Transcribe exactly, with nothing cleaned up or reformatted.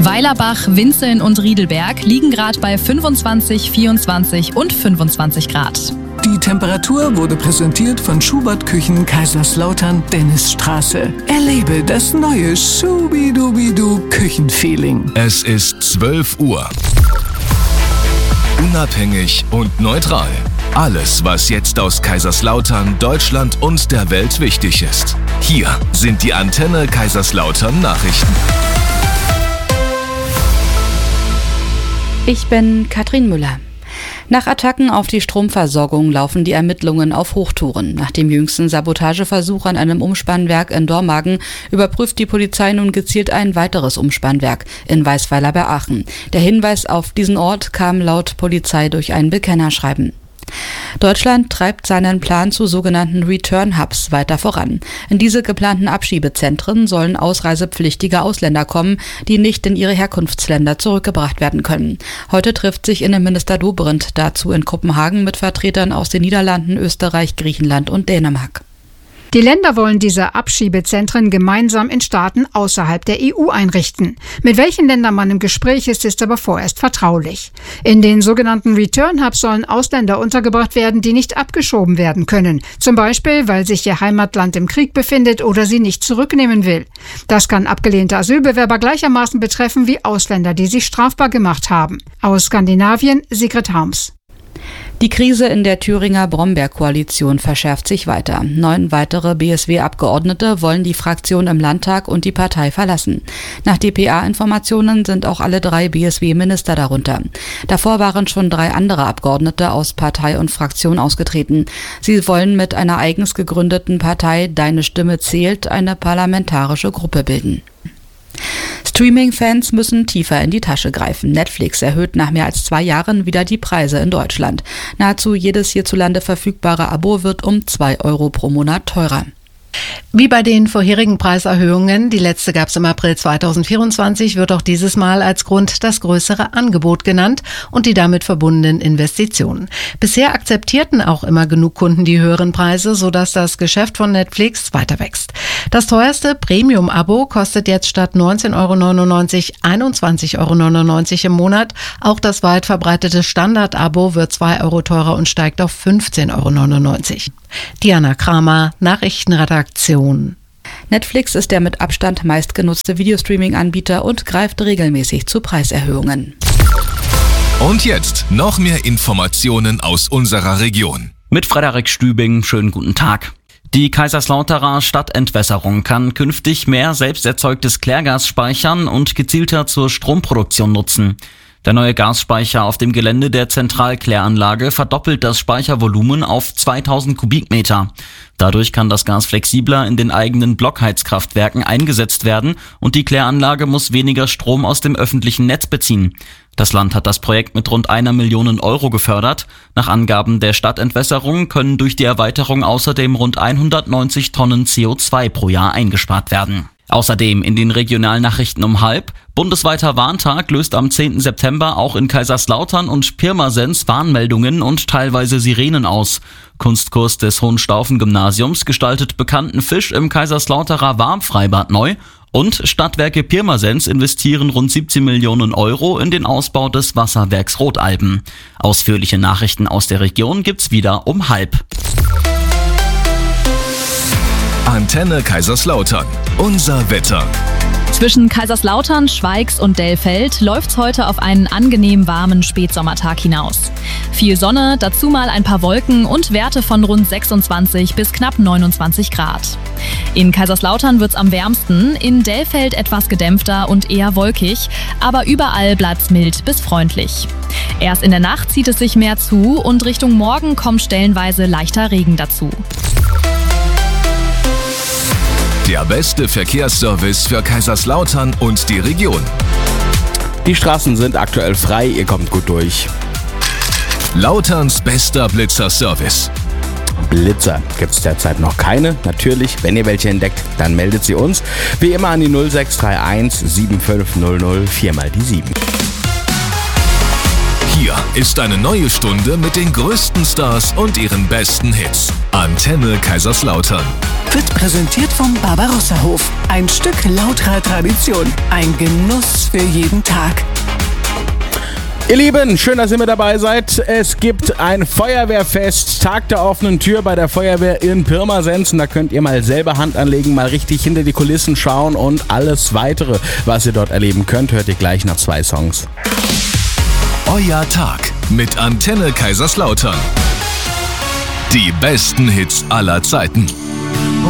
Weilerbach, Winzeln und Riedelberg liegen gerade bei fünfundzwanzig, vierundzwanzig und fünfundzwanzig Grad. Die Temperatur wurde präsentiert von Schubert Küchen Kaiserslautern Dennisstraße. Erlebe das neue Schubidubidu Küchenfeeling. Es ist zwölf Uhr. Unabhängig und neutral. Alles, was jetzt aus Kaiserslautern, Deutschland und der Welt wichtig ist. Hier sind die Antenne Kaiserslautern Nachrichten. Ich bin Katrin Müller. Nach Attacken auf die Stromversorgung laufen die Ermittlungen auf Hochtouren. Nach dem jüngsten Sabotageversuch an einem Umspannwerk in Dormagen überprüft die Polizei nun gezielt ein weiteres Umspannwerk in Weisweiler bei Aachen. Der Hinweis auf diesen Ort kam laut Polizei durch ein Bekennerschreiben. Deutschland treibt seinen Plan zu sogenannten Return-Hubs weiter voran. In diese geplanten Abschiebezentren sollen ausreisepflichtige Ausländer kommen, die nicht in ihre Herkunftsländer zurückgebracht werden können. Heute trifft sich Innenminister Dobrindt dazu in Kopenhagen mit Vertretern aus den Niederlanden, Österreich, Griechenland und Dänemark. Die Länder wollen diese Abschiebezentren gemeinsam in Staaten außerhalb der E U einrichten. Mit welchen Ländern man im Gespräch ist, ist aber vorerst vertraulich. In den sogenannten Return Hubs sollen Ausländer untergebracht werden, die nicht abgeschoben werden können. Zum Beispiel, weil sich ihr Heimatland im Krieg befindet oder sie nicht zurücknehmen will. Das kann abgelehnte Asylbewerber gleichermaßen betreffen wie Ausländer, die sich strafbar gemacht haben. Aus Skandinavien, Sigrid Harms. Die Krise in der Thüringer Brombeer-Koalition verschärft sich weiter. Neun weitere B S W-Abgeordnete wollen die Fraktion im Landtag und die Partei verlassen. Nach D P A-Informationen sind auch alle drei B S W-Minister darunter. Davor waren schon drei andere Abgeordnete aus Partei und Fraktion ausgetreten. Sie wollen mit einer eigens gegründeten Partei Deine Stimme zählt eine parlamentarische Gruppe bilden. Streaming-Fans müssen tiefer in die Tasche greifen. Netflix erhöht nach mehr als zwei Jahren wieder die Preise in Deutschland. Nahezu jedes hierzulande verfügbare Abo wird um zwei Euro pro Monat teurer. Wie bei den vorherigen Preiserhöhungen, die letzte gab es im April zweitausendvierundzwanzig, wird auch dieses Mal als Grund das größere Angebot genannt und die damit verbundenen Investitionen. Bisher akzeptierten auch immer genug Kunden die höheren Preise, sodass das Geschäft von Netflix weiter wächst. Das teuerste Premium-Abo kostet jetzt statt neunzehn Euro neunundneunzig einundzwanzig Euro neunundneunzig im Monat. Auch das weit verbreitete Standard-Abo wird zwei Euro teurer und steigt auf fünfzehn Euro neunundneunzig. Diana Kramer, Nachrichtenredaktion. Netflix ist der mit Abstand meistgenutzte Videostreaming-Anbieter und greift regelmäßig zu Preiserhöhungen. Und jetzt noch mehr Informationen aus unserer Region. Mit Frederik Stübing, schönen guten Tag. Die Kaiserslauterer Stadtentwässerung kann künftig mehr selbst erzeugtes Klärgas speichern und gezielter zur Stromproduktion nutzen. Der neue Gasspeicher auf dem Gelände der Zentralkläranlage verdoppelt das Speichervolumen auf zweitausend Kubikmeter. Dadurch kann das Gas flexibler in den eigenen Blockheizkraftwerken eingesetzt werden und die Kläranlage muss weniger Strom aus dem öffentlichen Netz beziehen. Das Land hat das Projekt mit rund einer Million Euro gefördert. Nach Angaben der Stadtentwässerung können durch die Erweiterung außerdem rund hundertneunzig Tonnen C O zwei pro Jahr eingespart werden. Außerdem in den Regionalnachrichten um halb. Bundesweiter Warntag löst am zehnten September auch in Kaiserslautern und Pirmasens Warnmeldungen und teilweise Sirenen aus. Kunstkurs des Hohenstaufen-Gymnasiums gestaltet bekannten Fisch im Kaiserslauterer Warmfreibad neu. Und Stadtwerke Pirmasens investieren rund siebzehn Millionen Euro in den Ausbau des Wasserwerks Rotalben. Ausführliche Nachrichten aus der Region gibt's wieder um halb. Antenne Kaiserslautern. Unser Wetter. Zwischen Kaiserslautern, Schweigs und Dellfeld läuft's heute auf einen angenehm warmen Spätsommertag hinaus. Viel Sonne, dazu mal ein paar Wolken und Werte von rund sechsundzwanzig bis knapp neunundzwanzig Grad. In Kaiserslautern wird's am wärmsten, in Dellfeld etwas gedämpfter und eher wolkig, aber überall bleibt's mild bis freundlich. Erst in der Nacht zieht es sich mehr zu und Richtung Morgen kommt stellenweise leichter Regen dazu. Der beste Verkehrsservice für Kaiserslautern und die Region. Die Straßen sind aktuell frei, ihr kommt gut durch. Lauterns bester Blitzer-Service. Blitzer gibt es derzeit noch keine. Natürlich, wenn ihr welche entdeckt, dann meldet sie uns. Wie immer an die null sechs drei eins sieben fünf null null vier mal die sieben. Hier ist eine neue Stunde mit den größten Stars und ihren besten Hits. Antenne Kaiserslautern. Wird präsentiert vom Barbarossa-Hof. Ein Stück lauterer Tradition. Ein Genuss für jeden Tag. Ihr Lieben, schön, dass ihr mit dabei seid. Es gibt ein Feuerwehrfest, Tag der offenen Tür bei der Feuerwehr in Pirmasens. Und da könnt ihr mal selber Hand anlegen, mal richtig hinter die Kulissen schauen und alles weitere, was ihr dort erleben könnt, hört ihr gleich nach zwei Songs. Euer Tag mit Antenne Kaiserslautern. Die besten Hits aller Zeiten.